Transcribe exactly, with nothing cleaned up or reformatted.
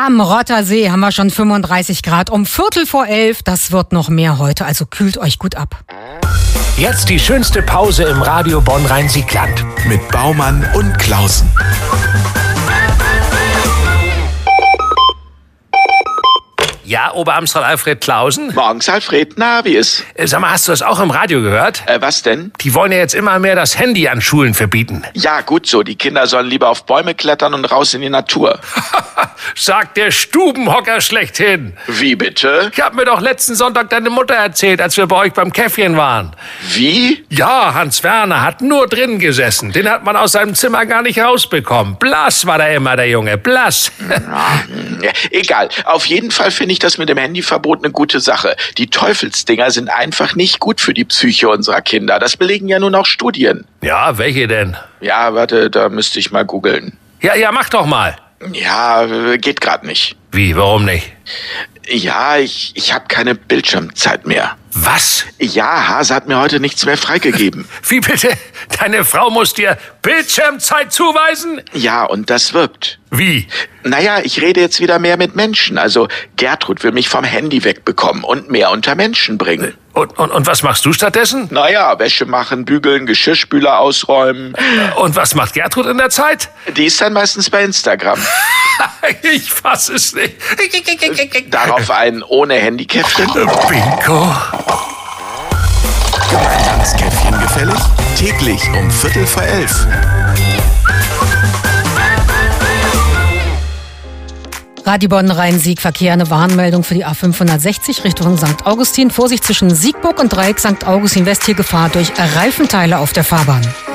Am Rottersee haben wir schon fünfunddreißig Grad. Um Viertel vor elf, das wird noch mehr heute, also kühlt euch gut ab. Jetzt die schönste Pause im Radio Bonn-Rhein-Siegland. Mit Baumann und Klausen. Ja, Oberamtsrat Alfred Klausen? Morgens, Alfred. Na, wie ist? Äh, Sag mal, hast du das auch im Radio gehört? Äh, was denn? Die wollen ja jetzt immer mehr das Handy an Schulen verbieten. Ja, gut so. Die Kinder sollen lieber auf Bäume klettern und raus in die Natur. Sagt der Stubenhocker schlechthin. Wie bitte? Ich hab mir doch letzten Sonntag deine Mutter erzählt, als wir bei euch beim Käffchen waren. Wie? Ja, Hans Werner hat nur drin gesessen. Den hat man aus seinem Zimmer gar nicht rausbekommen. Blass war da immer, der Junge, blass. Ja, egal. Auf jeden Fall finde ich das mit dem Handyverbot eine gute Sache. Die Teufelsdinger sind einfach nicht gut für die Psyche unserer Kinder. Das belegen ja nun auch Studien. Ja, welche denn? Ja, warte, da müsste ich mal googeln. Ja, ja, mach doch mal. Ja, geht gerade nicht. Wie, warum nicht? Ja, ich, ich habe keine Bildschirmzeit mehr. Was? Ja, Hase hat mir heute nichts mehr freigegeben. Wie bitte? Deine Frau muss dir Bildschirmzeit zuweisen? Ja, und das wirkt. Wie? Naja, ich rede jetzt wieder mehr mit Menschen. Also Gertrud will mich vom Handy wegbekommen und mehr unter Menschen bringen. Und, und, und was machst du stattdessen? Naja, Wäsche machen, bügeln, Geschirrspüler ausräumen. Und was macht Gertrud in der Zeit? Die ist dann meistens bei Instagram. Ich fass es nicht. Darauf ein ohne Handykäffchen. Bingo. Gemeinschaftskäffchen gefällig? Täglich um Viertel vor elf. Radio Bonn-Rhein-Sieg-Verkehr, eine Warnmeldung für die A fünfhundertsechzig Richtung Sankt Augustin. Vorsicht zwischen Siegburg und Dreieck Sankt Augustin West, hier Gefahr durch Reifenteile auf der Fahrbahn.